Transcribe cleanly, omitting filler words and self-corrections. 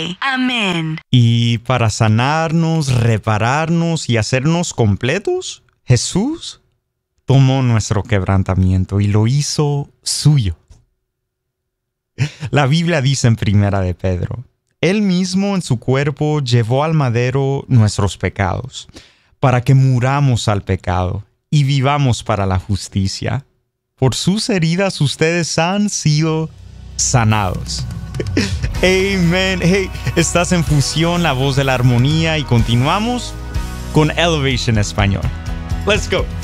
pray. Amén. Y para sanarnos, repararnos y hacernos completos, Jesús tomó nuestro quebrantamiento y lo hizo suyo. La Biblia dice en Primera de Pedro: Él mismo en su cuerpo llevó al madero nuestros pecados, para que muramos al pecado y vivamos para la justicia. Por sus heridas ustedes han sido sanados. Amen. Hey, estás en Fusión, la voz de la armonía, y continuamos con Elevation Español. Let's go.